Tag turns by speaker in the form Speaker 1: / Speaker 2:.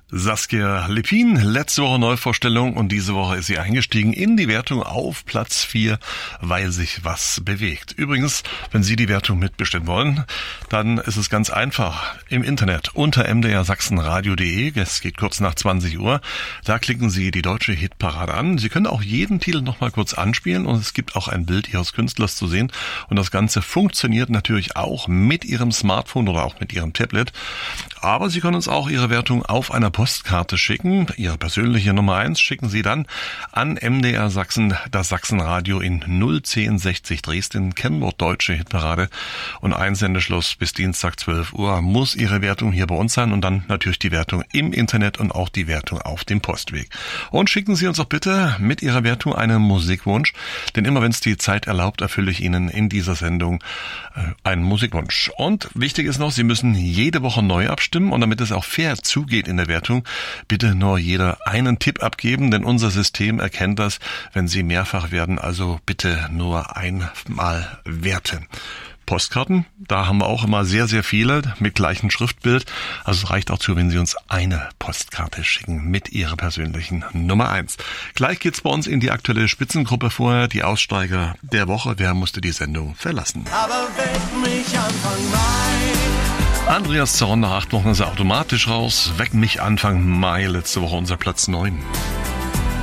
Speaker 1: Saskia Lippin, letzte Woche Neuvorstellung und diese Woche ist sie eingestiegen in die Wertung auf Platz 4, weil sich was bewegt. Übrigens, wenn Sie die Wertung mitbestimmen wollen, dann ist es ganz einfach. Im Internet unter mdrsachsenradio.de, es geht kurz nach 20 Uhr, da klicken Sie die deutsche Hitparade an. Sie können auch jeden Titel nochmal kurz anspielen und es gibt auch ein Bild Ihres Künstlers zu sehen und das Ganze funktioniert natürlich auch mit Ihrem Smartphone oder auch mit Ihrem Tablet. Aber Sie können uns auch Ihre Wertung auf einer Postkarte schicken. Ihre persönliche Nummer 1 schicken Sie dann an MDR Sachsen, das Sachsenradio in 01060 Dresden, Kennwort Deutsche Hitparade. Und Einsendeschluss bis Dienstag 12 Uhr muss Ihre Wertung hier bei uns sein und dann natürlich die Wertung im Internet und auch die Wertung auf dem Postweg. Und schicken Sie uns auch bitte mit Ihrer Wertung einen Musikwunsch, denn immer wenn es die Zeit erlaubt, erfülle ich Ihnen in dieser Sendung einen Musikwunsch. Und wichtig ist noch, Sie müssen jede Woche neu abstimmen und damit es auch fair zugeht in der Wertung, bitte nur jeder einen Tipp abgeben, denn unser System erkennt das, wenn Sie mehrfach werden, also bitte nur einmal werten. Postkarten, da haben wir auch immer sehr, sehr viele mit gleichem Schriftbild. Also es reicht auch zu, wenn Sie uns eine Postkarte schicken mit Ihrer persönlichen Nummer 1. Gleich geht's bei uns in die aktuelle Spitzengruppe vorher, die Aussteiger der Woche. Wer musste die Sendung verlassen?
Speaker 2: Aber weck mich Anfang Mai.
Speaker 1: Andreas Zorn, nach 8 Wochen ist er automatisch raus. Weck mich Anfang Mai, letzte Woche unser Platz 9.